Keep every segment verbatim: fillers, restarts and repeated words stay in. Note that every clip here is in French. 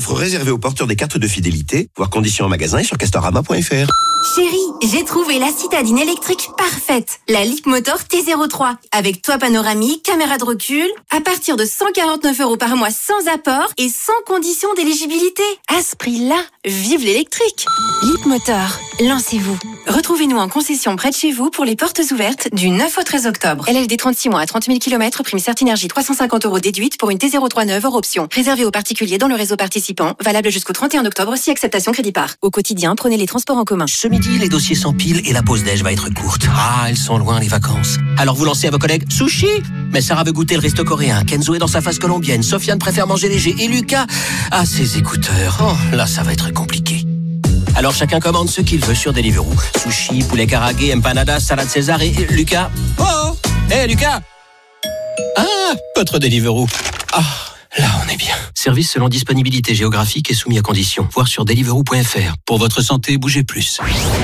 Offre réservée aux porteurs des cartes de fidélité. Voir conditions en magasin et sur castorama point f r. Chérie, j'ai trouvé la citadine électrique parfaite. La Leapmotor T zéro trois. Avec toit panoramique, caméra de recul. À partir de cent quarante-neuf euros par mois sans apport et sans condition d'éligibilité. À ce prix-là, vive l'électrique. Leapmotor, lancez-vous. Retrouvez-nous en concession près de chez vous pour les portes ouvertes du neuf au treize octobre. L L D trente-six mois à trente mille kilomètres, prime Certinergie trois cent cinquante euros déduite pour une T zéro trois neuve hors option. Réservé aux particuliers dans le réseau participant, valable jusqu'au trente et un octobre si acceptation crédit par. Au quotidien, prenez les transports en commun. Ce midi, les dossiers s'empilent et la pause déj va être courte. Ah, elles sont loin les vacances. Alors vous lancez à vos collègues sushi. Mais Sarah veut goûter le resto coréen, Kenzo est dans sa phase colombienne, Sofiane préfère manger léger et Lucas a ses écouteurs. Oh, là ça va être compliqué. Alors chacun commande ce qu'il veut sur Deliveroo. Sushi, poulet karagué, empanada, salade César et, et Lucas. Oh, hé hey, Lucas. Ah, votre Deliveroo. Ah, là on est bien. Service selon disponibilité géographique et soumis à conditions. Voir sur deliveroo point f r. Pour votre santé, bougez plus.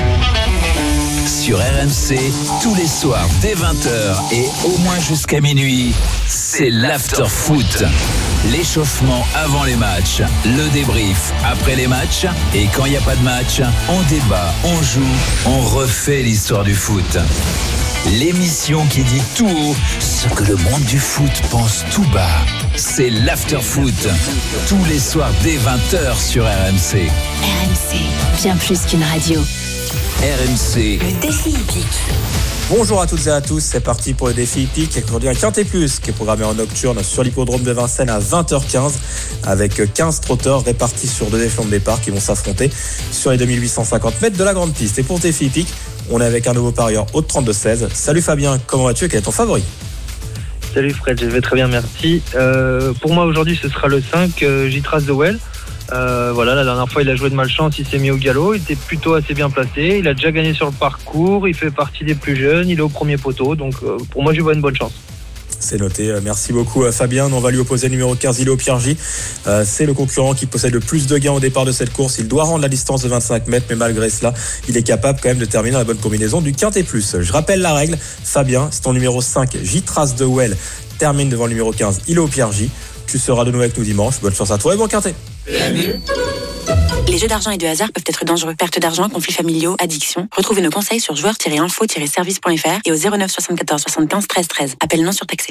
Sur R M C, tous les soirs dès vingt heures et au moins jusqu'à minuit, c'est l'after foot. L'échauffement avant les matchs, le débrief après les matchs et quand il n'y a pas de match, on débat, on joue, on refait l'histoire du foot. L'émission qui dit tout haut ce que le monde du foot pense tout bas. C'est l'after foot. Tous les soirs dès vingt heures sur R M C. R M C, bien plus qu'une radio. R M C. Le défi hippique. Bonjour à toutes et à tous, c'est parti pour le défi hippique. Aujourd'hui un Quintet Plus qui est programmé en nocturne sur l'hippodrome de Vincennes à vingt heures quinze avec quinze trotteurs répartis sur deux échelons de départ qui vont s'affronter sur les deux mille huit cent cinquante mètres de la grande piste. Et pour ce défi hippique, on est avec un nouveau parieur au trente-deux seize. Salut Fabien, comment vas-tu et quel est ton favori? Salut Fred, je vais très bien, merci. Euh, pour moi aujourd'hui ce sera le cinq, euh, J-Trace de Well. Euh, voilà, la dernière fois il a joué de malchance, il s'est mis au galop, il était plutôt assez bien placé, il a déjà gagné sur le parcours, il fait partie des plus jeunes, il est au premier poteau, donc euh, pour moi je lui vois une bonne chance. C'est noté, merci beaucoup Fabien. On va lui opposer le numéro quinze, Ileo Piergi. Euh, c'est le concurrent qui possède le plus de gains au départ de cette course. Il doit rendre la distance de vingt-cinq mètres, mais malgré cela, il est capable quand même de terminer dans la bonne combinaison du Quintet Plus. Je rappelle la règle, Fabien, c'est ton numéro cinq, J-Trace de Well, termine devant le numéro quinze, Ileo Piergi. Tu seras de nouveau avec nous dimanche. Bonne chance à toi et bon Quintet. Les jeux d'argent et de hasard peuvent être dangereux. Perte d'argent, conflits familiaux, addiction. Retrouvez nos conseils sur joueurs tiret info tiret service point f r et au zéro neuf soixante-quatorze soixante-quinze treize treize. Appel non surtaxé.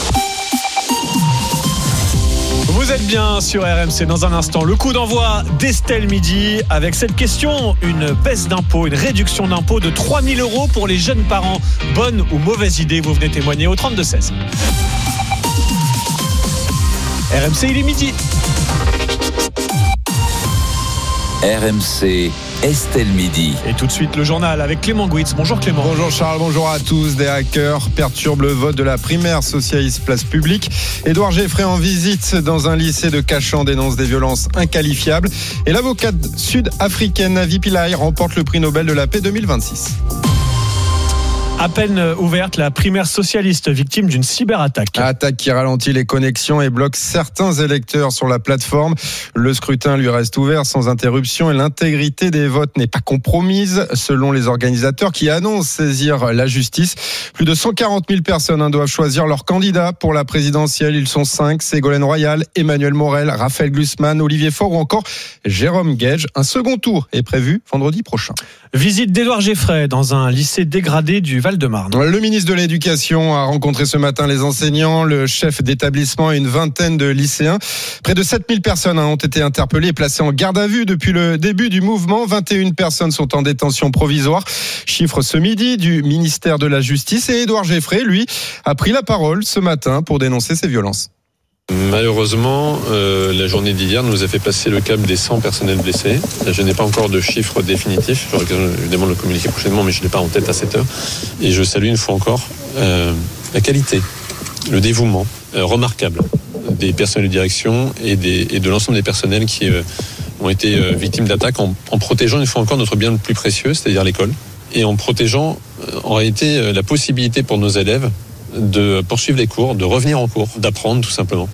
Vous êtes bien sur R M C. Dans un instant, le coup d'envoi d'Estelle Midi avec cette question, une baisse d'impôt, une réduction d'impôt de trois mille euros pour les jeunes parents. Bonne ou mauvaise idée? Vous venez témoigner au trente-deux seize. R M C, il est midi. R M C, Estelle Midi. Et tout de suite, le journal avec Clément Gouitz. Bonjour Clément. Bonjour Charles, bonjour à tous. Des hackers perturbent le vote de la primaire socialiste place publique. Édouard Geffray en visite dans un lycée de Cachan dénonce des violences inqualifiables. Et l'avocate sud-africaine Navi Pillay remporte le prix Nobel de la paix deux mille vingt-six. À peine ouverte, la primaire socialiste victime d'une cyberattaque. Attaque qui ralentit les connexions et bloque certains électeurs sur la plateforme. Le scrutin lui reste ouvert sans interruption et l'intégrité des votes n'est pas compromise selon les organisateurs qui annoncent saisir la justice. Plus de cent quarante mille personnes hein, doivent choisir leur candidat pour la présidentielle. Ils sont cinq, Ségolène Royal, Emmanuel Morel, Raphaël Glucksmann, Olivier Faure ou encore Jérôme Guedj. Un second tour est prévu vendredi prochain. Visite d'Édouard Geffray dans un lycée dégradé du Val-de-Marne. Le ministre de l'Éducation a rencontré ce matin les enseignants, le chef d'établissement et une vingtaine de lycéens. Près de sept mille personnes ont été interpellées et placées en garde à vue depuis le début du mouvement. vingt et une personnes sont en détention provisoire. Chiffre ce midi du ministère de la Justice. Et Édouard Geffray, lui, a pris la parole ce matin pour dénoncer ces violences. Malheureusement, euh, la journée d'hier nous a fait passer le cap des cent personnels blessés. Je n'ai pas encore de chiffres définitifs. J'aurai évidemment le communiquer prochainement, mais je ne l'ai pas en tête à cette heure. Et je salue une fois encore euh, la qualité, le dévouement euh, remarquable des personnels de direction et, des, et de l'ensemble des personnels qui euh, ont été euh, victimes d'attaques en, en protégeant une fois encore notre bien le plus précieux, c'est-à-dire l'école, et en protégeant euh, en réalité euh, la possibilité pour nos élèves de poursuivre les cours, de revenir en cours, d'apprendre tout simplement.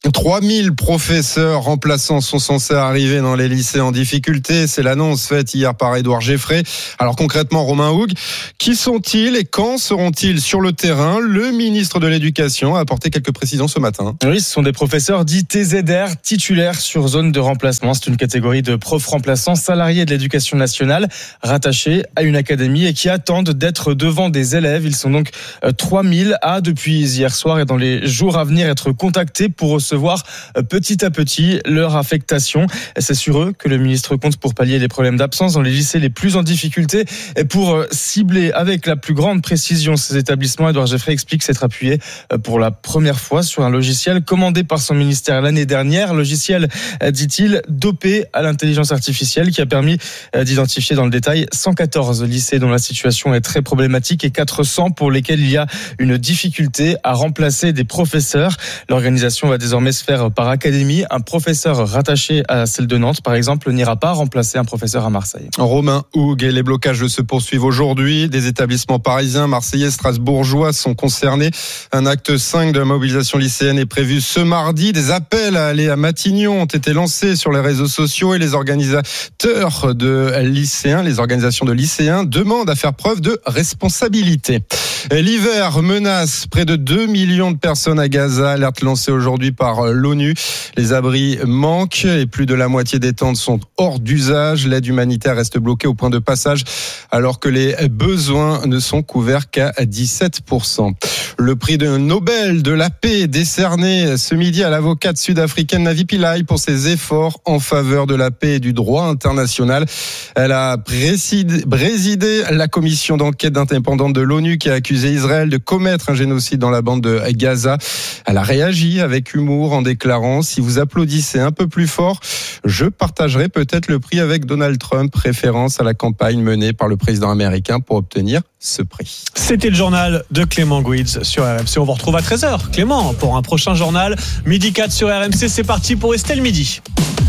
trois mille professeurs remplaçants sont censés arriver dans les lycées en difficulté. C'est l'annonce faite hier par Édouard Geffray. Alors concrètement, Romain Houg, qui sont-ils et quand seront-ils sur le terrain ? Le ministre de l'Éducation a apporté quelques précisions ce matin. Oui, ce sont des professeurs dits T Z R, titulaires sur zone de remplacement. C'est une catégorie de profs remplaçants salariés de l'Éducation nationale, rattachés à une académie et qui attendent d'être devant des élèves. Ils sont donc trois mille à, depuis hier soir et dans les jours à venir, être contactés pour recevoir recevoir petit à petit leur affectation. C'est sur eux que le ministre compte pour pallier les problèmes d'absence dans les lycées les plus en difficulté et pour cibler avec la plus grande précision ces établissements. Édouard Geffray explique s'être appuyé pour la première fois sur un logiciel commandé par son ministère l'année dernière. Logiciel, dit-il, dopé à l'intelligence artificielle qui a permis d'identifier dans le détail cent quatorze lycées dont la situation est très problématique et quatre cents pour lesquels il y a une difficulté à remplacer des professeurs. L'organisation va désormais se faire par académie. Un professeur rattaché à celle de Nantes, par exemple, n'ira pas remplacer un professeur à Marseille. Romain Houg, et les blocages se poursuivent aujourd'hui. Des établissements parisiens, marseillais, strasbourgeois sont concernés. Un acte cinq de la mobilisation lycéenne est prévu ce mardi. Des appels à aller à Matignon ont été lancés sur les réseaux sociaux et les organisateurs de lycéens, les organisations de lycéens demandent à faire preuve de responsabilité. L'hiver menace près de deux millions de personnes à Gaza. Alerte lancée aujourd'hui par l'ONU. Les abris manquent et plus de la moitié des tentes sont hors d'usage. L'aide humanitaire reste bloquée au point de passage alors que les besoins ne sont couverts qu'à dix-sept pour cent. Le prix de Nobel de la paix décerné ce midi à l'avocate sud-africaine Navi Pillay pour ses efforts en faveur de la paix et du droit international. Elle a présidé, présidé la commission d'enquête indépendante de l'ONU qui a accusé Israël de commettre un génocide dans la bande de Gaza. Elle a réagi avec humour en déclarant « Si vous applaudissez un peu plus fort, je partagerai peut-être le prix avec Donald Trump », référence à la campagne menée par le président américain pour obtenir ce prix. C'était le journal de Clément Gouitz sur R M C. On vous retrouve à treize heures, Clément, pour un prochain journal. Midi quatre sur R M C, c'est parti pour Estelle Midi.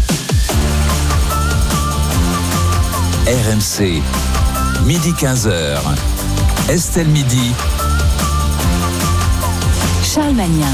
R M C, midi quinze heures. Estelle Midi. Charles Magnin.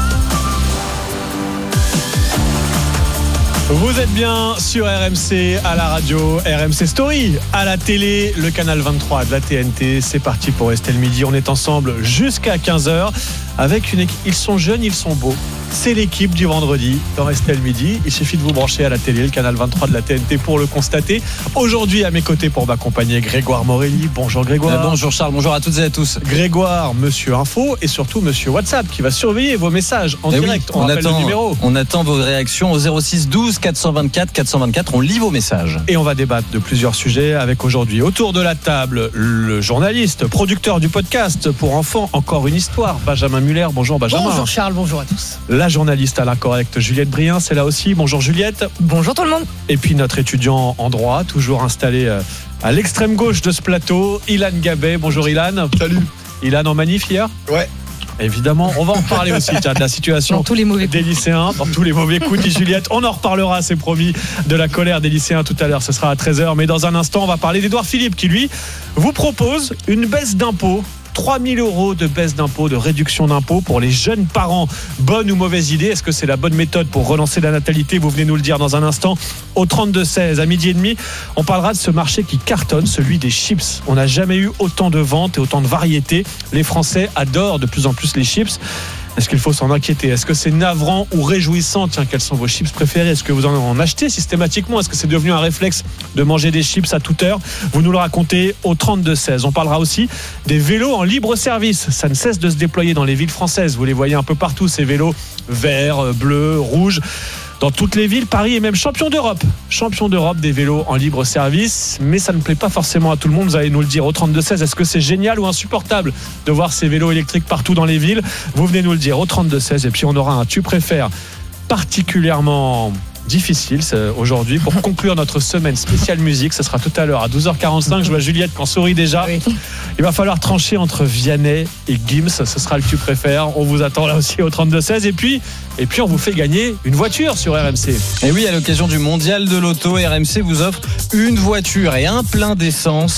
Vous êtes bien sur R M C, à la radio, R M C Story, à la télé, le canal vingt-trois de la T N T. C'est parti pour Estelle Midi. On est ensemble jusqu'à quinze heures avec une équipe. Ils sont jeunes, ils sont beaux. C'est l'équipe du vendredi dans Estelle Midi. Il suffit de vous brancher à la télé, le canal vingt-trois de la T N T pour le constater. Aujourd'hui, à mes côtés pour m'accompagner, Grégoire Morelli. Bonjour Grégoire. Euh, bonjour Charles, bonjour à toutes et à tous. Grégoire, monsieur Info et surtout monsieur WhatsApp qui va surveiller vos messages en et direct. Oui, on, on rappelle attend, le numéro. On attend vos réactions au zéro six douze quatre cent vingt-quatre quatre cent vingt-quatre. On lit vos messages. Et on va débattre de plusieurs sujets avec aujourd'hui autour de la table le journaliste, producteur du podcast pour enfants Encore une histoire, Benjamin Muller. Bonjour Benjamin. Bonjour Charles, bonjour à tous. La journaliste à l'incorrect, Juliette Brien, c'est là aussi. Bonjour Juliette. Bonjour tout le monde. Et puis notre étudiant en droit, toujours installé à l'extrême gauche de ce plateau, Ilan Gabet. Bonjour Ilan. Salut. Ilan en manif hier ? Ouais. Évidemment, on va en reparler aussi tiens, de la situation dans tous les mauvais des lycéens, dans tous les mauvais coups, dit Juliette. On en reparlera, c'est promis, de la colère des lycéens tout à l'heure. Ce sera à treize heures. Mais dans un instant, on va parler d'Édouard Philippe qui, lui, vous propose une baisse d'impôts. trois mille euros de baisse d'impôts, de réduction d'impôts pour les jeunes parents. Bonne ou mauvaise idée ? Est-ce que c'est la bonne méthode pour relancer la natalité ? Vous venez nous le dire dans un instant. Au trente-deux seize, à midi et demi, on parlera de ce marché qui cartonne, celui des chips. On n'a jamais eu autant de ventes et autant de variétés. Les Français adorent de plus en plus les chips. Est-ce qu'il faut s'en inquiéter ? Est-ce que c'est navrant ou réjouissant ? Tiens, quels sont vos chips préférés ? Est-ce que vous en achetez systématiquement ? Est-ce que c'est devenu un réflexe de manger des chips à toute heure ? Vous nous le racontez au trente-deux seize. On parlera aussi des vélos en libre service. Ça ne cesse de se déployer dans les villes françaises. Vous les voyez un peu partout, ces vélos verts, bleus, rouges. Dans toutes les villes, Paris est même champion d'Europe. Champion d'Europe des vélos en libre service. Mais ça ne plaît pas forcément à tout le monde. Vous allez nous le dire au trente-deux seize. Est-ce que c'est génial ou insupportable de voir ces vélos électriques partout dans les villes ? Vous venez nous le dire au trente-deux seize. Et puis on aura un tu préfères particulièrement difficile aujourd'hui pour conclure notre semaine spéciale musique. Ce sera tout à l'heure à douze heures quarante-cinq. Je vois Juliette qui en sourit déjà. Oui. Il va falloir trancher entre Vianney et Gims. Ce sera le tu préfères. On vous attend là aussi au trente-deux seize. Et puis, et puis on vous fait gagner une voiture sur R M C. Et oui, à l'occasion du mondial de l'auto, R M C vous offre une voiture et un plein d'essence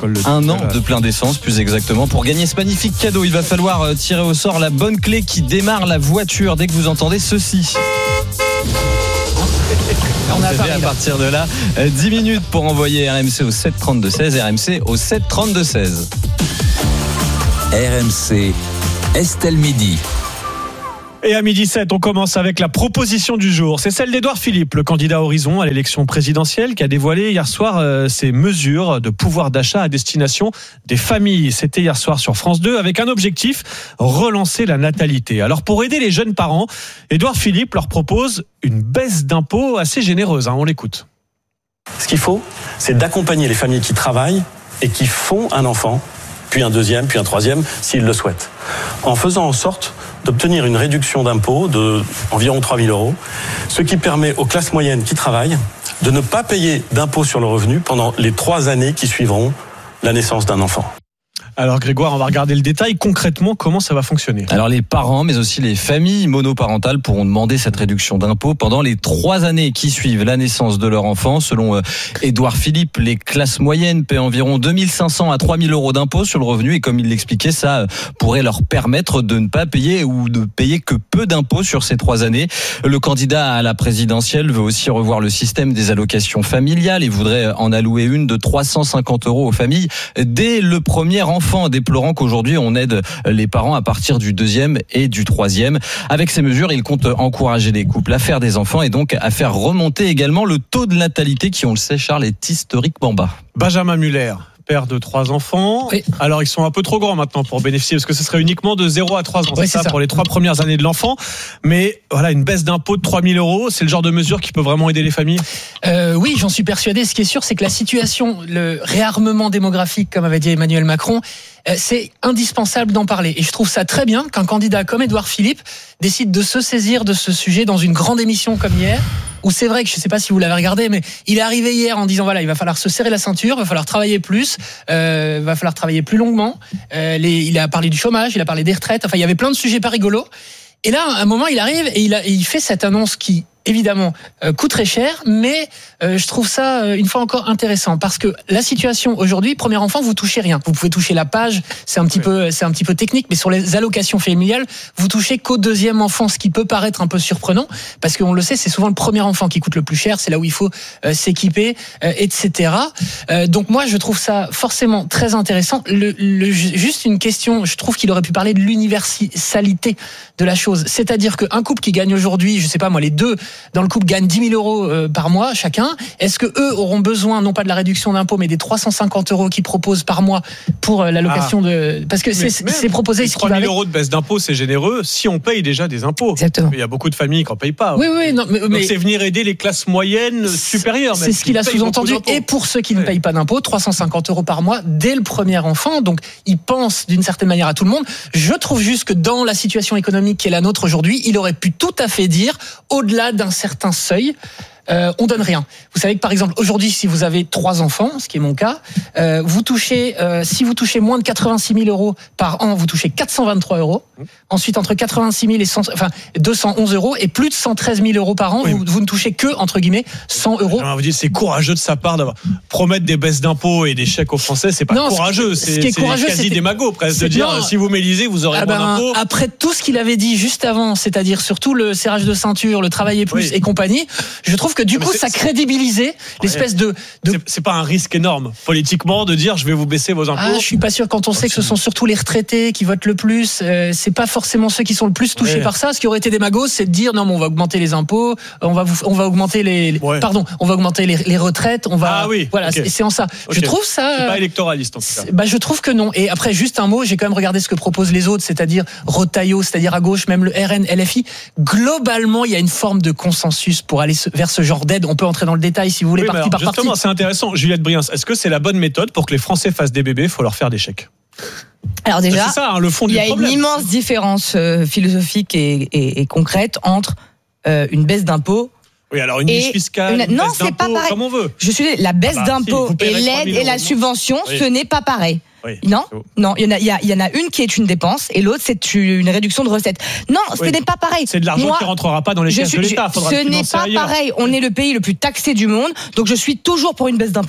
Un an de plein d'essence, plus exactement. Pour gagner ce magnifique cadeau, il va falloir tirer au sort la bonne clé qui démarre la voiture dès que vous entendez ceci. On a à partir de là, dix minutes pour envoyer R M C au sept trente-deux seize, R M C au sept trente-deux seize. R M C, Estelle Midi. Et à midi sept, on commence avec la proposition du jour. C'est celle d'Édouard Philippe, le candidat Horizon à l'élection présidentielle, qui a dévoilé hier soir euh, ses mesures de pouvoir d'achat à destination des familles. C'était hier soir sur France deux avec un objectif, relancer la natalité. Alors pour aider les jeunes parents, Édouard Philippe leur propose une baisse d'impôts assez généreuse. Hein, on l'écoute. Ce qu'il faut, c'est d'accompagner les familles qui travaillent et qui font un enfant, puis un deuxième, puis un troisième, s'ils le souhaitent. En faisant en sorte d'obtenir une réduction d'impôt de environ trois mille euros, ce qui permet aux classes moyennes qui travaillent de ne pas payer d'impôt sur le revenu pendant les trois années qui suivront la naissance d'un enfant. Alors Grégoire, on va regarder le détail. Concrètement, comment ça va fonctionner ? Alors les parents, mais aussi les familles monoparentales pourront demander cette réduction d'impôt pendant les trois années qui suivent la naissance de leur enfant. Selon euh, Édouard Philippe, les classes moyennes paient environ deux mille cinq cents à trois mille euros d'impôt sur le revenu. Et comme il l'expliquait, ça euh, pourrait leur permettre de ne pas payer ou de payer que peu d'impôts sur ces trois années. Le candidat à la présidentielle veut aussi revoir le système des allocations familiales et voudrait en allouer une de trois cent cinquante euros aux familles dès le premier enfant. Enfant, déplorant qu'aujourd'hui on aide les parents à partir du deuxième et du troisième. Avec ces mesures, il compte encourager les couples à faire des enfants et donc à faire remonter également le taux de natalité qui, on le sait, Charles, est historiquement bas. Benjamin Muller, père de trois enfants. Oui. Alors ils sont un peu trop grands maintenant pour bénéficier, parce que ce serait uniquement de zéro à trois ans, oui, c'est, c'est ça, ça pour les trois premières années de l'enfant. Mais voilà, une baisse d'impôt de trois mille euros, c'est le genre de mesure qui peut vraiment aider les familles. euh, Oui, j'en suis persuadé. Ce qui est sûr, c'est que la situation, le réarmement démographique, comme avait dit Emmanuel Macron, euh, c'est indispensable d'en parler. Et je trouve ça très bien qu'un candidat comme Édouard Philippe décide de se saisir de ce sujet dans une grande émission comme hier, où c'est vrai que je ne sais pas si vous l'avez regardé, mais il est arrivé hier en disant voilà, il va falloir se serrer la ceinture, il va falloir travailler plus, euh, il va falloir travailler plus longuement. Euh, les, il a parlé du chômage, il a parlé des retraites, enfin il y avait plein de sujets pas rigolos. Et là, à un moment, il arrive et il, a, et il fait cette annonce qui, évidemment, euh, coûte très cher, mais euh, je trouve ça, euh, une fois encore, intéressant. Parce que la situation aujourd'hui, premier enfant, vous touchez rien. Vous pouvez toucher la page, c'est un petit oui. peu, c'est un petit peu technique, mais sur les allocations familiales, vous touchez qu'au deuxième enfant, ce qui peut paraître un peu surprenant, parce qu'on le sait, c'est souvent le premier enfant qui coûte le plus cher, c'est là où il faut euh, s'équiper, euh, et cetera. Euh, donc moi, je trouve ça forcément très intéressant. Le, le, juste une question, je trouve qu'il aurait pu parler de l'universalité de la chose. C'est-à-dire qu'un couple qui gagne aujourd'hui, je sais pas moi, les deux dans le couple gagnent dix mille euros euh, par mois chacun. Est-ce que eux auront besoin non pas de la réduction d'impôt, mais des trois cent cinquante euros qu'ils proposent par mois pour euh, l'allocation ah. de, parce que c'est, c'est proposé. trois mille euros de baisse d'impôt, c'est généreux si on paye déjà des impôts. Exactement. Il y a beaucoup de familles qui en payent pas. Oui, oui, non, mais, donc mais c'est venir aider les classes moyennes supérieures. C'est ce qu'il a sous-entendu. Et pour ceux qui ouais. ne payent pas d'impôt, trois cent cinquante euros par mois dès le premier enfant. Donc il pense d'une certaine manière à tout le monde. Je trouve juste que dans la situation économique qui est la nôtre aujourd'hui, il aurait pu tout à fait dire, au-delà d'un certain seuil, Euh, on donne rien. Vous savez que par exemple aujourd'hui, si vous avez trois enfants, ce qui est mon cas, euh, vous touchez, euh, si vous touchez moins de quatre-vingt-six mille euros par an, vous touchez quatre cent vingt-trois euros. Mmh. Ensuite, entre quatre-vingt-six mille et cent, enfin deux cent onze euros, et plus de cent treize mille euros par an, oui. vous, vous ne touchez que entre guillemets cent euros. Je vous dire, c'est courageux de sa part d'avoir promettre des baisses d'impôts et des chèques aux Français. C'est pas non, courageux. Ce qui, c'est, ce qui est c'est courageux, quasi démago presque de dire non, si vous m'élisez, vous aurez ah moins ben, d'impôts. Après tout ce qu'il avait dit juste avant, c'est-à-dire surtout le serrage de ceinture, le travailler plus oui. et compagnie, je trouve que du mais coup ça crée crédibiliser l'espèce de, de... C'est, c'est pas un risque énorme politiquement de dire je vais vous baisser vos impôts. Ah, je suis pas sûr quand on sait que ce sont surtout les retraités qui votent le plus. Euh, c'est pas forcément ceux qui sont le plus touchés ouais. par ça. Ce qui aurait été démago, c'est de dire non, mais on va augmenter les impôts, on va vous, on va augmenter les, ouais. pardon, on va augmenter les, les retraites, on va. Ah oui. Voilà, okay. c'est, c'est en ça. Okay. Je trouve ça. C'est pas électoraliste en tout cas. Bah je trouve que non. Et après juste un mot, j'ai quand même regardé ce que proposent les autres, c'est-à-dire Rotaillot, c'est-à-dire à gauche, même le R N, L F I. Globalement, il y a une forme de consensus pour aller vers ce genre d'aide. On peut entrer dans le détail si vous voulez. Oui, partie par justement, partie. C'est intéressant. Juliette Briens, est-ce que c'est la bonne méthode pour que les Français fassent des bébés ? Il faut leur faire des chèques. Alors déjà, c'est ça, hein, le fond il y du a problème. Une immense différence euh, philosophique et, et, et concrète entre euh, une baisse d'impôts. Oui, alors une niche fiscale, une, une non, baisse c'est pas pareil. Comme on veut. Je suis la baisse ah bah, d'impôts si, et l'aide et la subvention, oui. ce n'est pas pareil. Oui, non, non, il y en a, il y, a, il y en a une qui est une dépense et l'autre c'est une réduction de recettes. Non, ce oui. n'est pas pareil. C'est de l'argent Moi, qui rentrera pas dans les caisses de l'État. Je, ce n'est pas ailleurs. pareil. On est le pays le plus taxé du monde, donc je suis toujours pour une baisse d'impôts.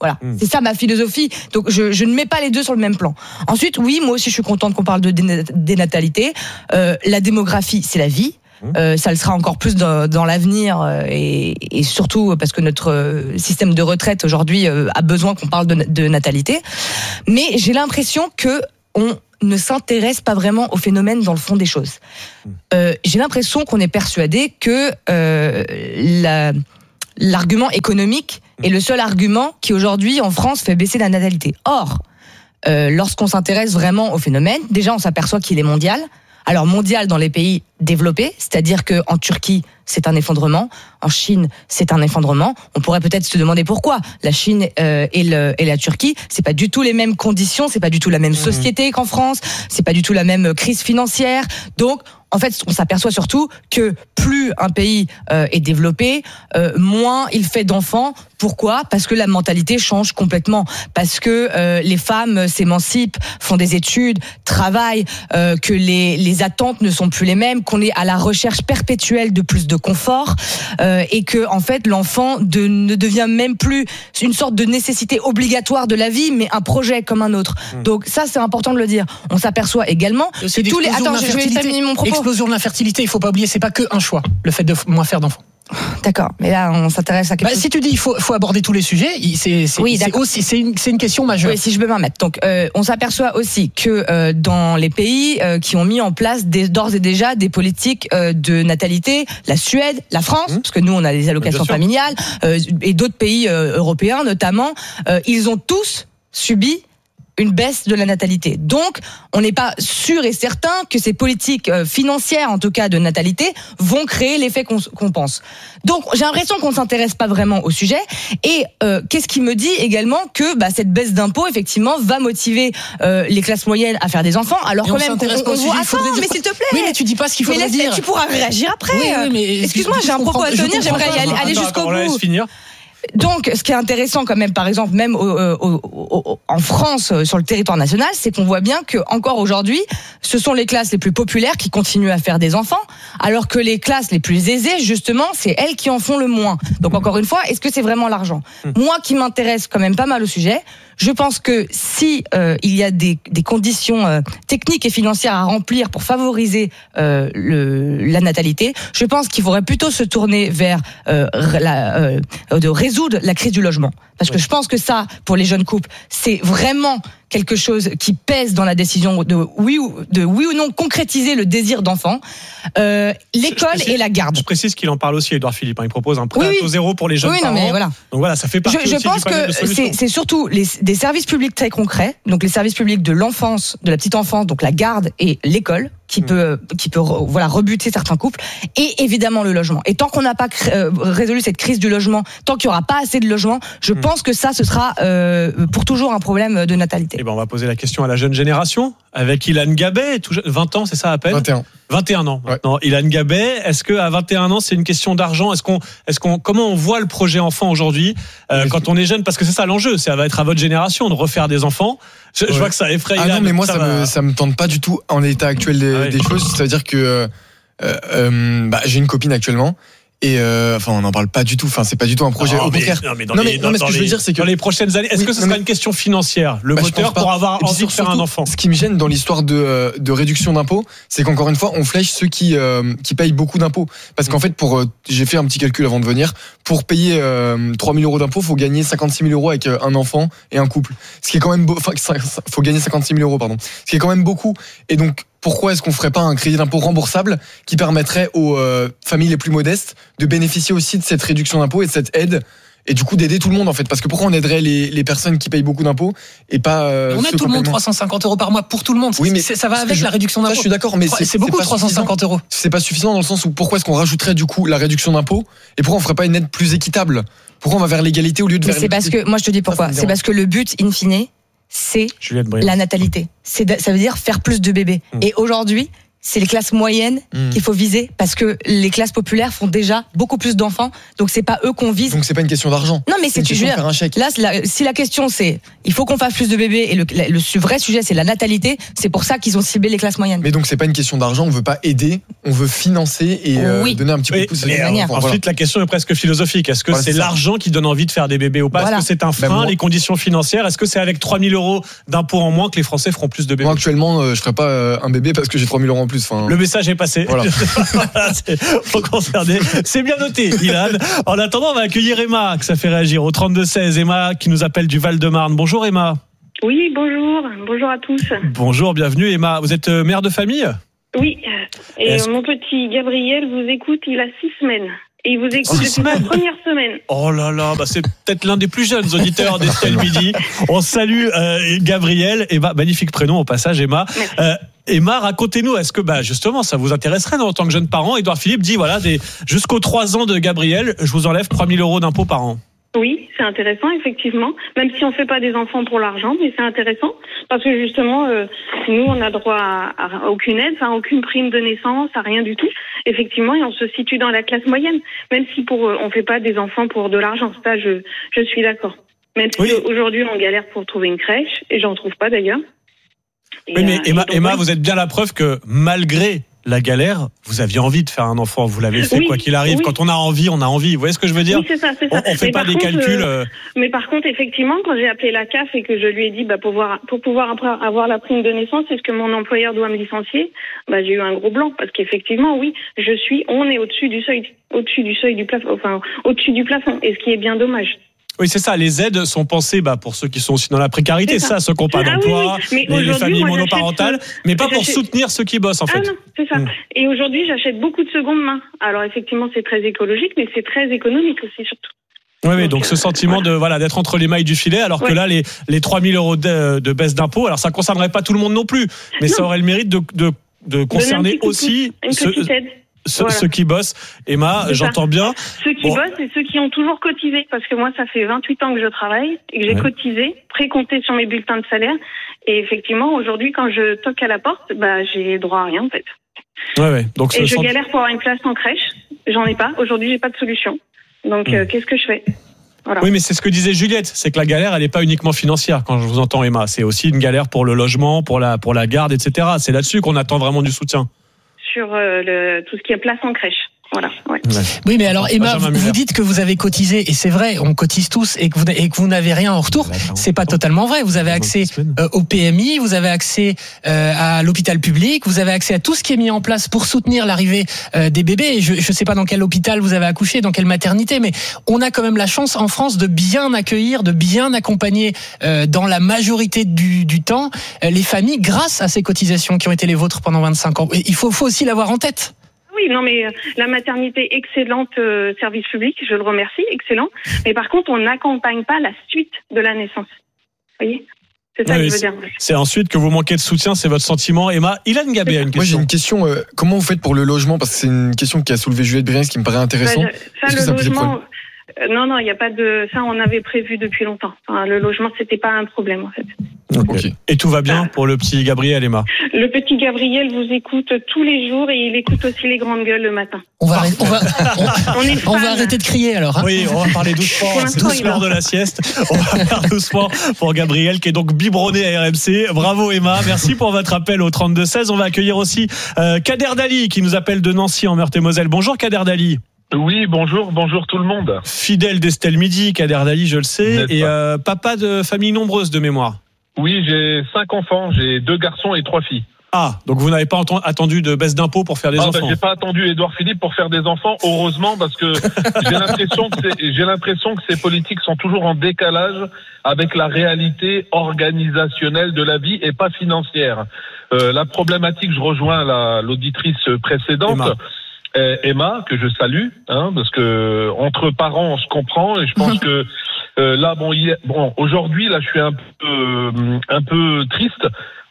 Voilà, Mmh. c'est ça ma philosophie. Donc je, je ne mets pas les deux sur le même plan. Ensuite, oui, moi aussi je suis contente qu'on parle de déna- dénatalité. Euh, la démographie, c'est la vie. Euh, ça le sera encore plus dans, dans l'avenir euh, et, et surtout parce que notre euh, système de retraite aujourd'hui euh, a besoin qu'on parle de, de natalité. Mais j'ai l'impression que on ne s'intéresse pas vraiment au phénomène dans le fond des choses. Euh, j'ai l'impression qu'on est persuadé que euh, la, l'argument économique est le seul argument qui aujourd'hui en France fait baisser la natalité. Or, euh, lorsqu'on s'intéresse vraiment au phénomène, déjà on s'aperçoit qu'il est mondial. Alors mondial dans les pays développés, c'est-à-dire que en Turquie c'est un effondrement, en Chine c'est un effondrement. On pourrait peut-être se demander pourquoi. La Chine euh, et, le, et la Turquie, c'est pas du tout les mêmes conditions, c'est pas du tout la même société qu'en France, c'est pas du tout la même crise financière. Donc en fait, on s'aperçoit surtout que plus un pays euh, est développé, euh, moins il fait d'enfants. Pourquoi ? Parce que la mentalité change complètement. Parce que euh, les femmes s'émancipent, font des études, travaillent, euh, que les, les attentes ne sont plus les mêmes, qu'on est à la recherche perpétuelle de plus de confort, euh, et que en fait l'enfant de, ne devient même plus une sorte de nécessité obligatoire de la vie, mais un projet comme un autre. Mmh. Donc ça, c'est important de le dire. On s'aperçoit également que tous les... Attends, je vais terminer mon propos. Explosion de l'infertilité, il faut pas oublier, c'est pas que un choix, le fait de moins faire d'enfants. D'accord, mais là on s'intéresse à quelque bah, chose. Si tu dis il faut, faut aborder tous les sujets, c'est, c'est, oui, c'est, aussi, c'est, une, c'est une question majeure. Oui, si je peux m'en mettre. Donc, euh, on s'aperçoit aussi que euh, dans les pays euh, qui ont mis en place des, d'ores et déjà des politiques euh, de natalité, la Suède, la France, mmh. parce que nous on a des allocations familiales, euh, et d'autres pays euh, européens notamment, euh, ils ont tous subi une baisse de la natalité. Donc, on n'est pas sûr et certain que ces politiques euh, financières, en tout cas de natalité, vont créer l'effet qu'on, qu'on pense. Donc, j'ai l'impression qu'on ne s'intéresse pas vraiment au sujet. Et euh, qu'est-ce qui me dit également que bah, cette baisse d'impôts, effectivement, va motiver euh, les classes moyennes à faire des enfants, alors quand même, on, on, on voit... Attends, mais s'il te plaît. Oui, mais tu dis pas ce qu'il faudrait mais laisse, dire. Tu pourras réagir après. Oui, oui, mais excuse-moi, j'ai un propos à tenir, j'aimerais y aller, aller jusqu'au bout. Laisse finir. Donc, ce qui est intéressant quand même, par exemple, même au, au, au, en France, sur le territoire national, c'est qu'on voit bien que encore aujourd'hui, ce sont les classes les plus populaires qui continuent à faire des enfants, alors que les classes les plus aisées, justement, c'est elles qui en font le moins. Donc, encore une fois, est-ce que c'est vraiment l'argent ? Moi, qui m'intéresse quand même pas mal au sujet, je pense que si euh, il y a des, des conditions euh, techniques et financières à remplir pour favoriser euh, le, la natalité, je pense qu'il faudrait plutôt se tourner vers euh, la, euh, de résoudre la crise du logement. Parce que je pense que ça, pour les jeunes couples, c'est vraiment quelque chose qui pèse dans la décision de oui ou, de oui ou non concrétiser le désir d'enfant. Euh, l'école précise, et la garde. Je précise qu'il en parle aussi, Édouard Philippe. Hein, il propose un prêt oui, à taux zéro pour les jeunes oui, parents. Non, mais voilà. Donc voilà, ça fait partie je, je aussi pense du panel que de solutions. c'est, c'est surtout les, des services publics très concrets, donc les services publics de l'enfance, de la petite enfance, donc la garde et l'école, qui mmh. peut, qui peut voilà, rebuter certains couples, et évidemment le logement. Et tant qu'on n'a pas cré- euh, résolu cette crise du logement, tant qu'il n'y aura pas assez de logement, je mmh. pense que ça, ce sera euh, pour toujours un problème de natalité. Et ben on va poser la question à la jeune génération, avec Ilan Gabet, tout jeune, vingt ans, c'est ça à peine ? vingt et un. vingt et un ans maintenant. Ouais. Ilan Gabet, est-ce qu'à vingt et un ans, c'est une question d'argent ? Est-ce qu'on, est-ce qu'on, comment on voit le projet enfant aujourd'hui euh, quand on est jeune ? Parce que c'est ça l'enjeu, ça va être à votre génération de refaire des enfants. Je, ouais. je vois que ça effraie. Ah Ilan, non, mais moi, ça, ça, va... me, ça me tente pas du tout en l'état actuel des, ah ouais. des choses. C'est-à-dire que euh, euh, bah, j'ai une copine actuellement. Et euh, enfin, on n'en parle pas du tout. Enfin, c'est pas du tout un projet. Non, Au mais, contraire. non, mais, dans non, les, mais, non, mais ce que les, je veux dire, c'est que dans les prochaines années, est-ce oui, que ce non, sera mais... une question financière, le bah, moteur pour avoir envie de faire un enfant ? Ce qui me gêne dans l'histoire de, de réduction d'impôts, c'est qu'encore une fois, on flèche ceux qui euh, qui payent beaucoup d'impôts. Parce qu'en fait, pour euh, j'ai fait un petit calcul avant de venir. Pour payer euh, trois mille euros d'impôts, faut gagner cinquante-six mille euros avec euh, un enfant et un couple. Ce qui est quand même beau. Enfin, faut gagner cinquante-six mille euros, pardon. Ce qui est quand même beaucoup. Et donc, pourquoi est-ce qu'on ferait pas un crédit d'impôt remboursable qui permettrait aux euh, familles les plus modestes de bénéficier aussi de cette réduction d'impôt et de cette aide et du coup d'aider tout le monde en fait, parce que pourquoi on aiderait les, les personnes qui payent beaucoup d'impôts et pas euh, on aide tout le monde trois cent cinquante euros par mois pour tout le monde. Oui, mais c'est, ça va avec je, la réduction d'impôt. Ça, je suis d'accord, mais c'est, c'est beaucoup c'est trois cent cinquante euros. C'est pas suffisant dans le sens où pourquoi est-ce qu'on rajouterait du coup la réduction d'impôt et pourquoi on ferait pas une aide plus équitable ? Pourquoi on va vers l'égalité au lieu de mais vers c'est parce que moi je te dis pourquoi. Ça, c'est parce que le but in fine, c'est la natalité. C'est, ça veut dire faire plus de bébés. Mmh. Et aujourd'hui, c'est les classes moyennes mmh. qu'il faut viser parce que les classes populaires font déjà beaucoup plus d'enfants, donc c'est pas eux qu'on vise. Donc c'est pas une question d'argent. Non, mais c'est, c'est une question de faire un chèque. Là, la, si la question c'est, il faut qu'on fasse plus de bébés et le, le, le vrai sujet c'est la natalité, c'est pour ça qu'ils ont ciblé les classes moyennes. Mais donc c'est pas une question d'argent, on veut pas aider, on veut financer et oui. euh, donner un petit coup de pouce. Et, et alors, ensuite, voilà. La question est presque philosophique. Est-ce que voilà, c'est, c'est l'argent qui donne envie de faire des bébés ou pas? Voilà. Est-ce que c'est un frein, ben les conditions financières? Est-ce que c'est avec trois mille euros d'impôts en moins que les Français feront plus de bébés? Moi actuellement, euh, je ferai pas euh, un bébé parce que j'ai trois mille euros en plus. Enfin... Le message est passé. Voilà. c'est, faut concerner. C'est bien noté, Ilan. En attendant, on va accueillir Emma, que ça fait réagir au trente-deux seize. Emma, qui nous appelle du Val-de-Marne. Bonjour Emma. Oui, bonjour. Bonjour à tous. Bonjour, bienvenue Emma. Vous êtes mère de famille? Oui. Et Est-ce... mon petit Gabriel vous écoute, il a six semaines. Et il vous écoute depuis la première semaine. Oh là là, bah c'est peut-être l'un des plus jeunes auditeurs d'Estelle Midi. On salue euh, Gabriel. Emma, magnifique prénom au passage, Emma. Euh, Emma, racontez-nous, est-ce que bah justement ça vous intéresserait en tant que jeune parent? Édouard Philippe dit voilà, des, jusqu'aux trois ans de Gabriel, je vous enlève trois mille euros d'impôts par an. Oui, c'est intéressant, effectivement. Même si on ne fait pas des enfants pour l'argent, mais c'est intéressant. Parce que justement, euh, nous, on n'a droit à, à aucune aide, à aucune prime de naissance, à rien du tout. Effectivement, et on se situe dans la classe moyenne. Même si pour euh, on ne fait pas des enfants pour de l'argent. Ça, je, je suis d'accord. Même si oui. aujourd'hui, on galère pour trouver une crèche, et j'en trouve pas d'ailleurs. Et oui, mais euh, Emma, donc, Emma, vous êtes bien la preuve que malgré la galère, vous aviez envie de faire un enfant, vous l'avez fait oui, quoi qu'il arrive. Oui. Quand on a envie, on a envie. Vous voyez ce que je veux dire? Oui, c'est ça, c'est ça. On, on fait mais pas des contre, calculs. Euh... Mais par contre, effectivement, quand j'ai appelé la C A F et que je lui ai dit, bah, pour pouvoir, pour pouvoir avoir la prime de naissance, est-ce que mon employeur doit me licencier? Bah, j'ai eu un gros blanc parce qu'effectivement, oui, je suis, on est au-dessus du seuil, au-dessus du seuil du plafond, enfin, au-dessus du plafond, et ce qui est bien dommage. Oui, c'est ça. Les aides sont pensées bah, pour ceux qui sont aussi dans la précarité, c'est ça, ça ceux qui n'ont pas ah, d'emploi, oui, oui. les, les familles moi, monoparentales, mais pas j'achète... pour soutenir ceux qui bossent en fait. Ah non, c'est ça. Mmh. Et aujourd'hui, j'achète beaucoup de seconde main. Alors effectivement, c'est très écologique, mais c'est très économique aussi surtout. Oui, oui, donc, donc ce sentiment voilà. de voilà d'être entre les mailles du filet, alors ouais. que là, les, les trois mille euros de, de baisse d'impôt, alors ça ne concernerait pas tout le monde non plus, mais non. ça aurait le mérite de, de, de concerner aussi... Une petite aide. Ceux, voilà. ceux qui bossent. Emma, c'est j'entends ça. bien. Ceux qui bon. bossent et ceux qui ont toujours cotisé. Parce que moi, ça fait vingt-huit ans que je travaille et que j'ai ouais. cotisé, précompté sur mes bulletins de salaire. Et effectivement, aujourd'hui, quand je toque à la porte, bah, j'ai droit à rien, en fait. Ouais, ouais. Donc, et je sent... galère pour avoir une place en crèche. J'en ai pas. Aujourd'hui, j'ai pas de solution. Donc, mmh. euh, qu'est-ce que je fais? Voilà. Oui, mais c'est ce que disait Juliette, c'est que la galère, elle n'est pas uniquement financière. Quand je vous entends, Emma, c'est aussi une galère pour le logement, pour la, pour la garde, et cetera. C'est là-dessus qu'on attend vraiment du soutien. Sur euh, le, tout ce qui est place en crèche. Voilà. Ouais. Oui, mais alors Emma, vous, vous dites que vous avez cotisé, et c'est vrai, on cotise tous, et que vous, et que vous n'avez rien en retour. C'est pas totalement vrai. Vous avez accès euh, au P M I, vous avez accès euh, à l'hôpital public, vous avez accès à tout ce qui est mis en place pour soutenir l'arrivée euh, des bébés. Et je ne sais pas dans quel hôpital vous avez accouché, dans quelle maternité, mais on a quand même la chance en France de bien accueillir, de bien accompagner euh, dans la majorité du, du temps euh, les familles grâce à ces cotisations qui ont été les vôtres pendant vingt-cinq ans. Et il faut, faut aussi l'avoir en tête. Oui, non, mais la maternité excellente, euh, service public, je le remercie, excellent. Mais par contre, on n'accompagne pas la suite de la naissance. Vous voyez? C'est ça oui, que je veux dire. C'est ensuite que vous manquez de soutien, c'est votre sentiment. Emma, Ilan Gabé a une question. Moi, j'ai une question. Euh, comment vous faites pour le logement? Parce que c'est une question qui a soulevé Juliette Briens, qui me paraît intéressant. Bah, je, ça, le logement. Euh, non, non, il n'y a pas de. Ça, on avait prévu depuis longtemps. Enfin, le logement, c'était pas un problème, en fait. Okay. Et tout va bien pour le petit Gabriel, Emma? Le petit Gabriel vous écoute tous les jours et il écoute aussi les grandes gueules le matin. On va, on va, on, on, on va arrêter de crier alors. Hein. Oui, on va parler doucement. C'est tous l'heure de la sieste. On va faire doucement pour Gabriel qui est donc biberonné à R M C. Bravo Emma, merci pour votre appel au trente-deux seize. On va accueillir aussi euh, Kader Dali qui nous appelle de Nancy en Meurthe-et-Moselle. Bonjour Kader Dali. Oui, bonjour, bonjour tout le monde. Fidèle d'Estelle Midi, Kader Dali, je le sais, et euh, papa de famille nombreuse de mémoire. Oui, j'ai cinq enfants, j'ai deux garçons et trois filles. Ah, donc vous n'avez pas attendu de baisse d'impôts pour faire des ah, enfants? Ben, j'ai pas attendu Édouard Philippe pour faire des enfants, heureusement, parce que j'ai l'impression que c'est, j'ai l'impression que ces politiques sont toujours en décalage avec la réalité organisationnelle de la vie et pas financière. Euh, la problématique, je rejoins la, l'auditrice précédente. Emma. Euh, Emma, que je salue, hein, parce que entre parents on se comprend et je pense que euh, là bon, il, bon aujourd'hui là je suis un peu euh, un peu triste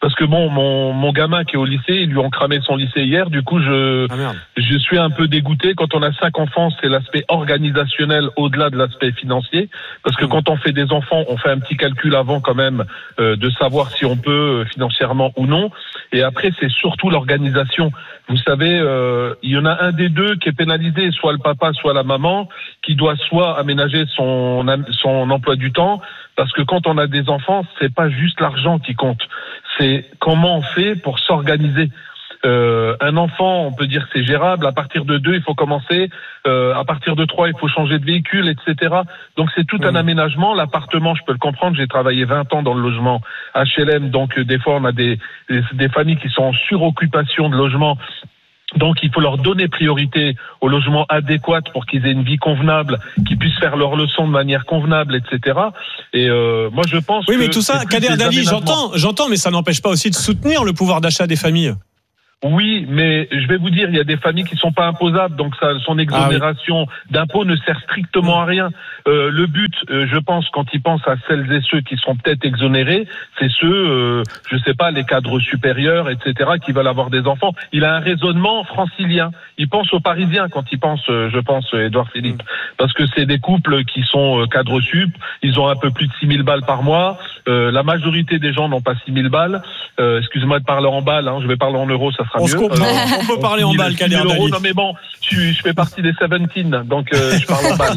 parce que bon, mon, mon gamin qui est au lycée, ils lui ont cramé son lycée hier, du coup je, ah je suis un peu dégoûté. Quand on a cinq enfants, c'est l'aspect organisationnel au-delà de l'aspect financier, parce que mmh. quand on fait des enfants, on fait un petit calcul avant quand même euh, de savoir si on peut euh, financièrement ou non, et après c'est surtout l'organisation. Vous savez, euh, il y en a un des deux qui est pénalisé, soit le papa, soit la maman, qui doit soit aménager son, son emploi du temps, parce que quand on a des enfants, c'est pas juste l'argent qui compte, c'est comment on fait pour s'organiser. Euh, un enfant, on peut dire que c'est gérable. À partir de deux, il faut commencer. Euh, à partir de trois, il faut changer de véhicule, et cetera. Donc c'est tout mmh. un aménagement. L'appartement, je peux le comprendre. J'ai travaillé vingt ans dans le logement H L M, donc des fois on a des, des, des familles qui sont en suroccupation de logement. Donc il faut leur donner priorité au logement adéquat pour qu'ils aient une vie convenable, qu'ils puissent faire leurs leçons de manière convenable, et cetera. Et euh, moi je pense oui, que... Oui, mais tout ça, Kader Dali, j'entends, j'entends, mais ça n'empêche pas aussi de soutenir le pouvoir d'achat des familles. Oui, mais je vais vous dire, il y a des familles qui sont pas imposables, donc ça, son exonération ah oui. d'impôts ne sert strictement à rien. Euh, le but, euh, je pense, quand ils pensent à celles et ceux qui seront peut-être exonérés, c'est ceux, euh, je sais pas, les cadres supérieurs, et cetera, qui veulent avoir des enfants. Il a un raisonnement francilien. Il pense aux Parisiens quand il pense, euh, je pense, Édouard Philippe, mmh. parce que c'est des couples qui sont euh, cadres sup, ils ont un peu plus de six mille balles par mois. Euh, la majorité des gens n'ont pas six mille balles. Euh, excusez-moi de parler en balles, hein, je vais parler en euros, ça sera on mieux. Euh, on peut parler en balles, Kader Dali. Non mais bon, je, je fais partie des dix-sept, donc euh, je parle en balles.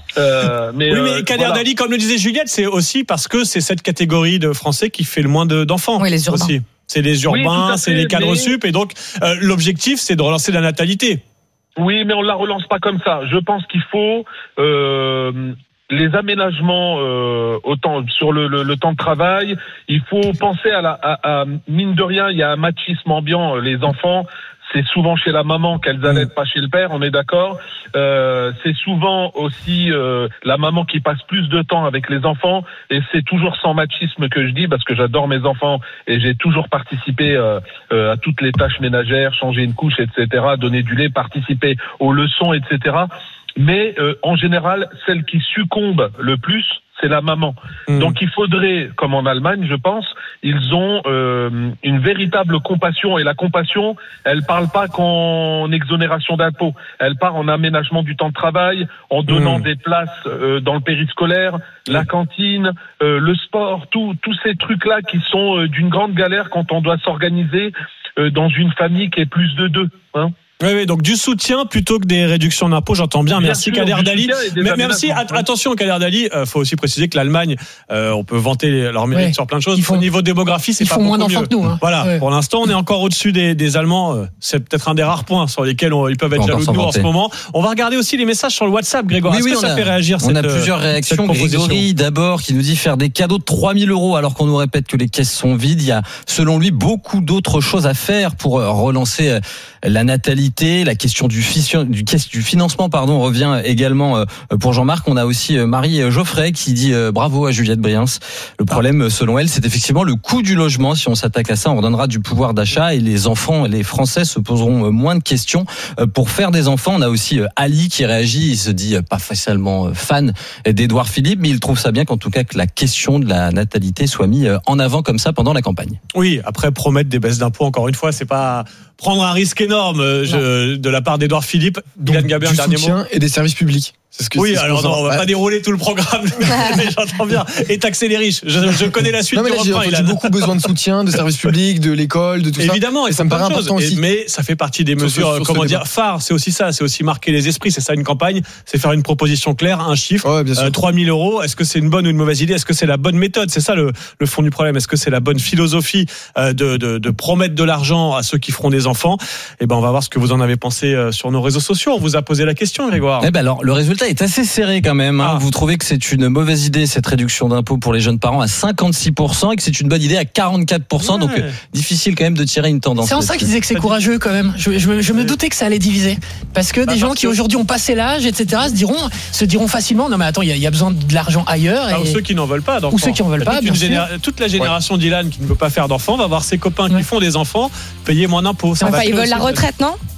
Euh, mais, oui, mais euh, Kader voilà. Dali, comme le disait Juliette, c'est aussi parce que c'est cette catégorie de Français qui fait le moins de, d'enfants. Oui, les urbains. Aussi. C'est les urbains, oui, c'est les cadres mais... sup, et donc euh, l'objectif, c'est de relancer la natalité. Oui, mais on la relance pas comme ça. Je pense qu'il faut... Euh, les aménagements euh, autant sur le, le, le temps de travail, il faut penser à la à, à mine de rien, il y a un machisme ambiant. Les enfants, c'est souvent chez la maman qu'elles allaitent, pas chez le père, on est d'accord. Euh, c'est souvent aussi euh, la maman qui passe plus de temps avec les enfants, et c'est toujours sans machisme que je dis, parce que j'adore mes enfants et j'ai toujours participé euh, euh, à toutes les tâches ménagères, changer une couche, et cetera, donner du lait, participer aux leçons, et cetera. Mais euh, en général, celle qui succombe le plus, c'est la maman. Mmh. Donc il faudrait, comme en Allemagne, je pense, ils ont euh, une véritable compassion. Et la compassion, elle parle pas qu'en exonération d'impôts. Elle part en aménagement du temps de travail, en donnant mmh. des places euh, dans le périscolaire, mmh. la cantine, euh, le sport, tous tous ces trucs-là qui sont euh, d'une grande galère quand on doit s'organiser euh, dans une famille qui est plus de deux. Hein. Oui, oui, donc du soutien plutôt que des réductions d'impôts, j'entends bien. bien merci Kader Dali. Mais merci. At- attention, Kader Dali. Euh, faut aussi préciser que l'Allemagne, euh, on peut vanter leur mérite ouais. sur plein de choses. Font, Au niveau démographie, c'est ils pas font beaucoup moins d'enfants mieux. que nous. Hein. Voilà. Ouais. Pour l'instant, on est encore au-dessus des, des Allemands. Euh, c'est peut-être un des rares points sur lesquels on, ils peuvent être jaloux de nous en ce moment. On va regarder aussi les messages sur le WhatsApp, Grégoire. Oui, Est-ce oui, que ça a, fait réagir On cette, a plusieurs réactions. Grégory, d'abord, qui nous dit faire des cadeaux de trois mille euros alors qu'on nous répète que les caisses sont vides. Il y a, selon lui, beaucoup d'autres choses à faire pour relancer la natalité, la question du fils. Du, du financement pardon revient également pour Jean-Marc. On a aussi Marie Geoffrey qui dit bravo à Juliette Briens. Le problème selon elle, c'est effectivement le coût du logement. Si on s'attaque à ça, on redonnera du pouvoir d'achat et les enfants, les Français se poseront moins de questions pour faire des enfants. On a aussi Ali qui réagit, il se dit pas facilement fan d'Édouard Philippe, mais il trouve ça bien qu'en tout cas que la question de la natalité soit mise en avant comme ça pendant la campagne. Oui, après promettre des baisses d'impôts, encore une fois, c'est pas prendre un risque énorme je, de la part d'Édouard Philippe. Donc, Ilan Gabert, du dernier soutien mot. Et des services publics. C'est ce que, oui, c'est ce alors non, on va ouais. pas dérouler tout le programme, mais j'entends bien. Et taxer les riches. Je, je connais la suite non, mais du là, refrain. J'ai, il a beaucoup besoin de soutien, de services publics, de l'école, de tout évidemment, ça. Évidemment, et ça me paraît important aussi. Et, mais ça fait partie des sur mesures, ce, sur comment dire, phares. C'est aussi ça. C'est aussi marquer les esprits. C'est ça une campagne. C'est faire une proposition claire, un chiffre. Ouais, bien sûr. Euh, trois mille euros. Est-ce que c'est une bonne ou une mauvaise idée? Est-ce que c'est la bonne méthode? C'est ça le, le fond du problème. Est-ce que c'est la bonne philosophie euh, de, de, de promettre de l'argent à ceux qui feront des enfants? Eh ben, on va voir ce que vous en avez pensé euh, sur nos réseaux sociaux. On vous a posé la question, Grégoire. Eh ben alors, le résultat est assez serré quand même. Hein. Ah. Vous trouvez que c'est une mauvaise idée cette réduction d'impôt pour les jeunes parents à cinquante-six pour cent et que c'est une bonne idée à quarante-quatre pour cent. Ouais. Donc euh, difficile quand même de tirer une tendance. C'est en ça qu'ils disaient que c'est courageux quand même. Je, je, je me doutais que ça allait diviser parce que bah, des gens qui aujourd'hui ont passé l'âge, et cetera, se diront, se diront facilement non mais attends, il y, y a besoin de l'argent ailleurs. Ah, et... Ou ceux qui n'en veulent pas d'enfants. Ou ceux qui n'en veulent pas. Toute, généra... toute la génération ouais. d'Ilan qui ne veut pas faire d'enfants va voir ses copains ouais. qui font des enfants payer moins d'impôts. Enfin, ils veulent la retraite, non?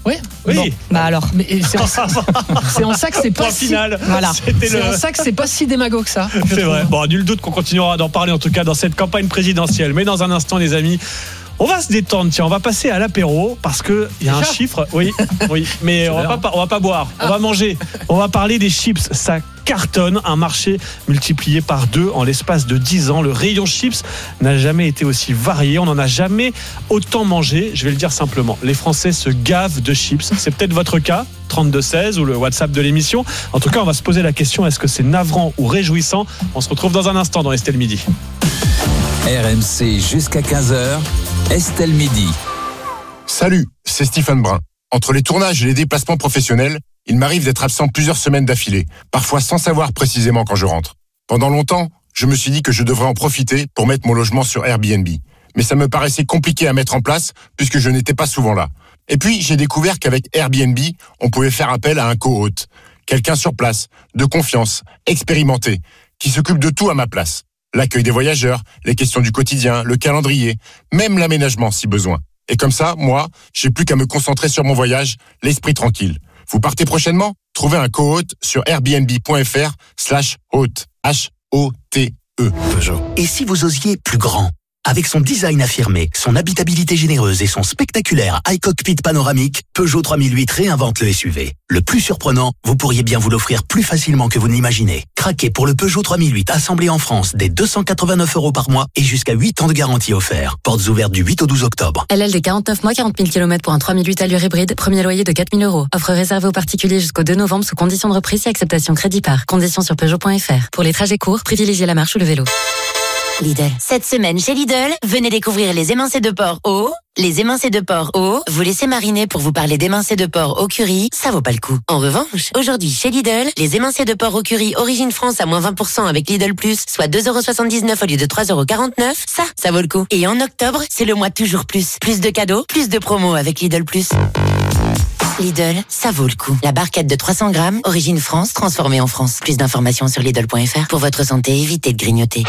Oui, oui. Bon, bah alors, mais c'est en, c'est en ça que c'est pas Point si. final. Voilà. C'était C'est le- en ça que c'est pas si démago que ça. je C'est trouve. vrai. Bon, nul doute qu'on continuera d'en parler en tout cas dans cette campagne présidentielle. Mais dans un instant, les amis, on va se détendre. Tiens, on va passer à l'apéro parce que il y a un Déjà chiffre. Oui, oui. Mais on va pas, on va pas boire. On va manger. On va parler des chips. Ça cartonne, un marché multiplié par deux en l'espace de dix ans. Le rayon chips n'a jamais été aussi varié. On n'en a jamais autant mangé. Je vais le dire simplement. Les Français se gavent de chips. C'est peut-être votre cas. trente-deux seize ou le WhatsApp de l'émission. En tout cas, on va se poser la question, est-ce que c'est navrant ou réjouissant? On se retrouve dans un instant dans Estelle Midi. R M C jusqu'à quinze heures, Estelle Midi. Salut, c'est Stephen Brun. Entre les tournages et les déplacements professionnels, il m'arrive d'être absent plusieurs semaines d'affilée, parfois sans savoir précisément quand je rentre. Pendant longtemps, je me suis dit que je devrais en profiter pour mettre mon logement sur Airbnb. Mais ça me paraissait compliqué à mettre en place puisque je n'étais pas souvent là. Et puis, j'ai découvert qu'avec Airbnb, on pouvait faire appel à un co-hôte. Quelqu'un sur place, de confiance, expérimenté, qui s'occupe de tout à ma place. L'accueil des voyageurs, les questions du quotidien, le calendrier, même l'aménagement si besoin. Et comme ça, moi, j'ai plus qu'à me concentrer sur mon voyage, l'esprit tranquille. Vous partez prochainement? Trouvez un co-hôte sur airbnb.fr slash hôte. H O T E. Peugeot. Et si vous osiez plus grand? Avec son design affirmé, son habitabilité généreuse et son spectaculaire iCockpit panoramique, Peugeot trois mille huit réinvente le S U V. Le plus surprenant, vous pourriez bien vous l'offrir plus facilement que vous n'imaginez. Craquez pour le Peugeot trois mille huit assemblé en France dès deux cent quatre-vingt-neuf euros par mois et jusqu'à huit ans de garantie offert. Portes ouvertes du huit au douze octobre. L L de quarante-neuf mois, quarante mille kilomètres pour un trois mille huit allure hybride. Premier loyer de quatre mille euros. Offre réservée aux particuliers jusqu'au deux novembre sous conditions de reprise et acceptation crédit par. Conditions sur Peugeot point F R. Pour les trajets courts, privilégiez la marche ou le vélo. Lidl. Cette semaine chez Lidl, venez découvrir les émincés de porc au... Les émincés de porc au... Vous laissez mariner pour vous parler d'émincés de porc au curry, ça vaut pas le coup. En revanche, aujourd'hui chez Lidl, les émincés de porc au curry Origine France à moins vingt pour cent avec Lidl Plus, soit deux euros soixante-dix-neuf au lieu de trois euros quarante-neuf, ça, ça vaut le coup. Et en octobre, c'est le mois toujours plus. Plus de cadeaux, plus de promos avec Lidl Plus. Lidl, ça vaut le coup. La barquette de trois cents grammes, Origine France, transformée en France. Plus d'informations sur Lidl point F R. Pour votre santé, évitez de grignoter.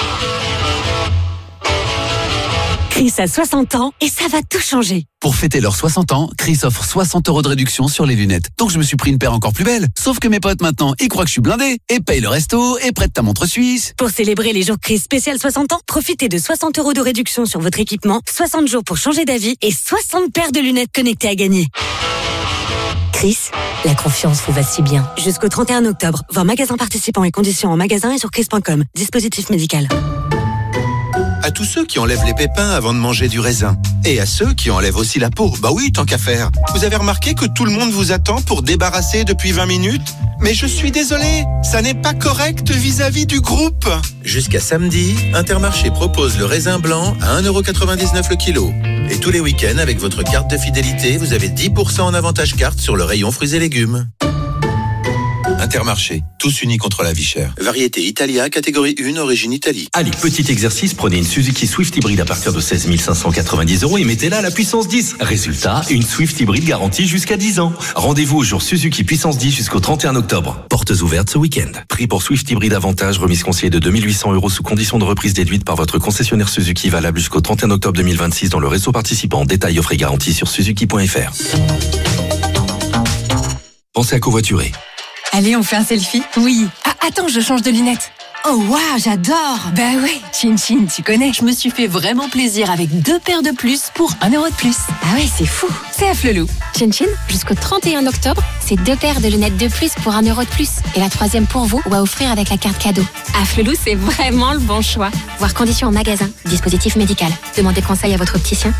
Chris a soixante ans et ça va tout changer. Pour fêter leurs soixante ans, Chris offre soixante euros de réduction sur les lunettes. Donc je me suis pris une paire encore plus belle. Sauf que mes potes maintenant, ils croient que je suis blindé et payent le resto et prêtent ta montre suisse. Pour célébrer les jours Chris spécial soixante ans, profitez de soixante euros de réduction sur votre équipement, soixante jours pour changer d'avis et soixante paires de lunettes connectées à gagner. Chris, la confiance vous va si bien. Jusqu'au trente et un octobre, voir magasin participants et conditions en magasin et sur chris point com. Dispositif médical. À tous ceux qui enlèvent les pépins avant de manger du raisin. Et à ceux qui enlèvent aussi la peau. Bah oui, tant qu'à faire. Vous avez remarqué que tout le monde vous attend pour débarrasser depuis vingt minutes? Mais je suis désolé, ça n'est pas correct vis-à-vis du groupe. Jusqu'à samedi, Intermarché propose le raisin blanc à un euro quatre-vingt-dix-neuf le kilo. Et tous les week-ends, avec votre carte de fidélité, vous avez dix pour cent en avantage carte sur le rayon fruits et légumes. Intermarché, tous unis contre la vie chère. Variété Italia, catégorie un, origine Italie. Allez, petit exercice, prenez une Suzuki Swift hybride à partir de seize mille cinq cent quatre-vingt-dix euros et mettez-la à la puissance dix. Résultat, une Swift hybride garantie jusqu'à dix ans. Rendez-vous au jour Suzuki puissance dix jusqu'au trente et un octobre. Portes ouvertes ce week-end. Prix pour Swift hybride avantage, remise conseillée de deux mille huit cents euros sous condition de reprise déduite par votre concessionnaire Suzuki, valable jusqu'au trente et un octobre deux mille vingt-six dans le réseau participant. Détails offre et garantie sur suzuki point F R. Pensez à covoiturer. Allez, on fait un selfie? Oui. Ah, attends, je change de lunettes. Oh waouh, j'adore. Bah ouais, Chin Chin, tu connais. Je me suis fait vraiment plaisir avec deux paires de plus pour un euro de plus. Ah ouais, c'est fou. C'est à Flelou. Chin Chin, jusqu'au trente et un octobre, c'est deux paires de lunettes de plus pour un euro de plus. Et la troisième pour vous ou à offrir avec la carte cadeau. À Flelou, c'est vraiment le bon choix. Voir conditions en magasin. Dispositif médical. Demandez conseil à votre opticien.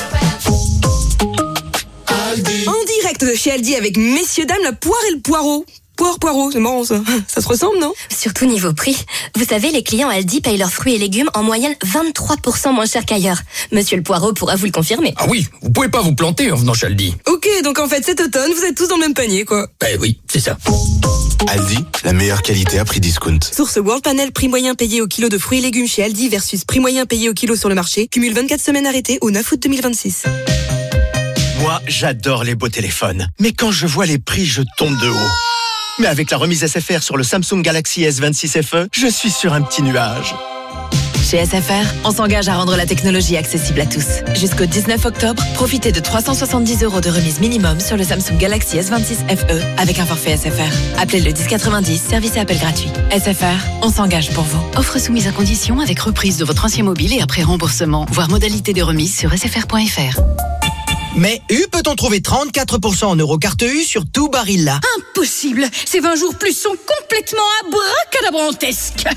En direct de chez Aldi avec messieurs dames, la poire et le poireau. Poire, poireau, c'est marrant ça. Ça se ressemble, non? Surtout niveau prix. Vous savez, les clients Aldi payent leurs fruits et légumes en moyenne vingt-trois pour cent moins cher qu'ailleurs. Monsieur le Poireau pourra vous le confirmer. Ah oui, vous pouvez pas vous planter en venant chez Aldi. Ok, donc en fait cet automne, vous êtes tous dans le même panier, quoi. Ben oui, c'est ça. Aldi, la meilleure qualité à prix discount. Source World Panel, prix moyen payé au kilo de fruits et légumes chez Aldi versus prix moyen payé au kilo sur le marché. Cumule vingt-quatre semaines arrêtées au neuf août deux mille vingt-six. Moi, j'adore les beaux téléphones. Mais quand je vois les prix, je tombe de haut. Mais avec la remise S F R sur le Samsung Galaxy S vingt-six F E, je suis sur un petit nuage. Chez S F R, on s'engage à rendre la technologie accessible à tous. Jusqu'au dix-neuf octobre, profitez de trois cent soixante-dix euros de remise minimum sur le Samsung Galaxy S vingt-six F E avec un forfait S F R. Appelez le dix quatre-vingt-dix, service et appel gratuit. S F R, on s'engage pour vous. Offre soumise à condition avec reprise de votre ancien mobile et après remboursement. Voir modalité de remise sur s f r point f r. Mais U peut-on trouver trente-quatre pour cent en Eurocarte U sur tout Barilla? Impossible. Ces vingt jours plus sont complètement abracadabrantesques.